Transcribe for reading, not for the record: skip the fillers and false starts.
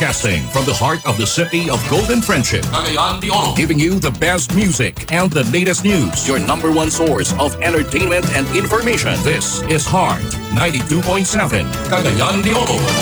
Broadcasting from the heart of the city of Golden Friendship. Cagayan de Oro. Giving you the best music and the latest news. Your number one source of entertainment and information. This is Heart 92.7. Cagayan de Oro.